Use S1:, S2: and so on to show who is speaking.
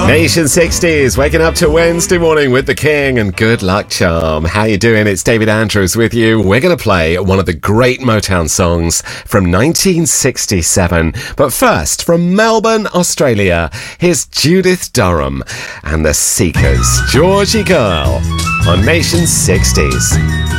S1: Nation 60s, waking up to Wednesday morning with the King and Good Luck Charm. How you doing? It's David Andrews with you. We're going to play one of the great Motown songs from 1967. But first, from Melbourne, Australia, here's Judith Durham and the Seekers. Georgie Girl on Nation 60s.